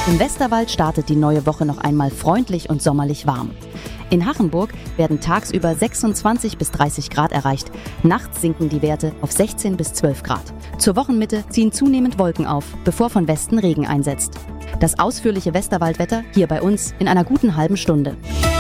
Im Westerwald startet die neue Woche noch einmal freundlich und sommerlich warm. In Hachenburg werden tagsüber 26 bis 30 Grad erreicht. Nachts sinken die Werte auf 16 bis 12 Grad. Zur Wochenmitte ziehen zunehmend Wolken auf, bevor von Westen Regen einsetzt. Das ausführliche Westerwaldwetter hier bei uns in einer guten halben Stunde.